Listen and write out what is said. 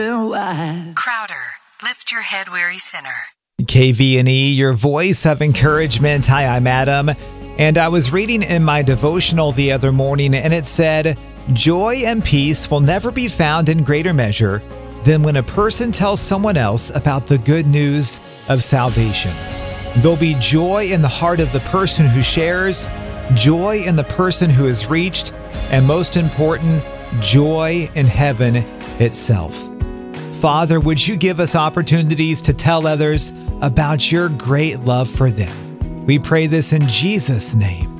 Crowder, lift your head, weary sinner. KV&E, your voice of encouragement. Hi, I'm Adam. And I was reading in my devotional the other morning, and it said, joy and peace will never be found in greater measure than when a person tells someone else about the good news of salvation. There'll be joy in the heart of the person who shares, joy in the person who is reached, and most important, joy in heaven itself. Father, would you give us opportunities to tell others about your great love for them? We pray this in Jesus' name.